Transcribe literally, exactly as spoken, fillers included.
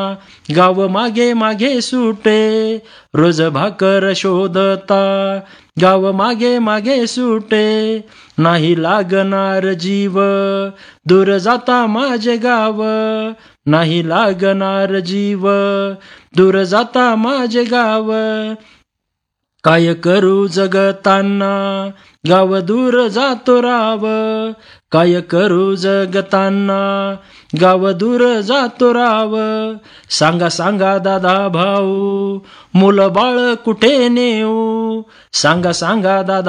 गाव मागे मागे सुटे, रोज भाकर शोधता. गाव मागे मागे सुटे, नाही लागणार जीव, दूर जाता माझे गाव. नाही लागणार जीव, दूर जाता माझे गाव. काय करू जगताना, गाव दूर जातो राव. काय करू जगताना, गाव दूर जातो राव. सांगा सांगा दादा भाऊ, मुलं बाळ कुठे नेऊ. सांगा सांगा दादा